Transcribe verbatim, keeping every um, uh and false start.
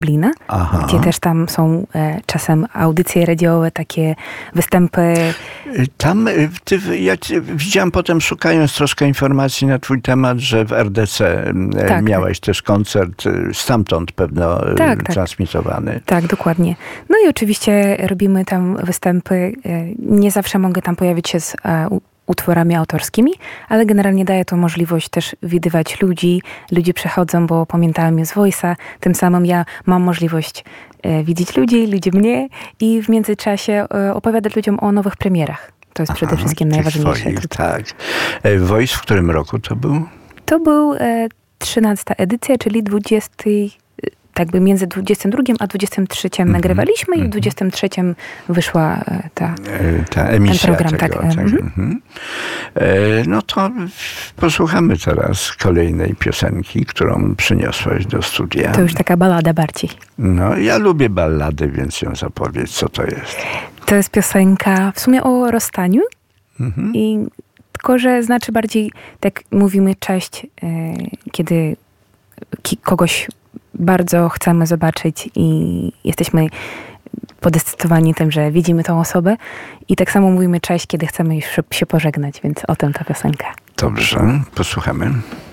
Lublina, Aha. gdzie też tam są e, czasem audycje radiowe, takie występy. Tam, ty, ja cię widziałam potem, szukając troszkę informacji na twój temat, że w R D C Tak, miałaś tak. też koncert stamtąd pewno tak, transmitowany. Tak. tak, dokładnie. No i oczywiście robimy tam występy. Nie zawsze mogę tam pojawić się z utworami autorskimi, ale generalnie daje to możliwość też widywać ludzi. Ludzie przychodzą, bo pamiętają mnie z Voice'a. Tym samym ja mam możliwość e, widzieć ludzi, ludzie mnie i w międzyczasie e, opowiadać ludziom o nowych premierach. To jest Aha, przede wszystkim najważniejsze. Swoich, tak. Voice w którym roku to był? To był e, trzynasta edycja, czyli dwudziesty tak by między dwudziestym drugim a dwudziestym trzecim mm-hmm. nagrywaliśmy i w dwudziestym trzecim wyszła ta, ta emisja ten program. Tego, tak. tak. Mm-hmm. No to posłuchamy teraz kolejnej piosenki, którą przyniosłaś do studia. To już taka ballada bardziej. No, ja lubię ballady, więc ją zapowiedz, co to jest. To jest piosenka w sumie o rozstaniu mm-hmm. i tylko, że znaczy bardziej, tak mówimy cześć, kiedy kogoś bardzo chcemy zobaczyć i jesteśmy podekscytowani tym, że widzimy tą osobę. I tak samo mówimy cześć, kiedy chcemy już się pożegnać, więc o tym ta piosenka. Dobrze, posłuchamy.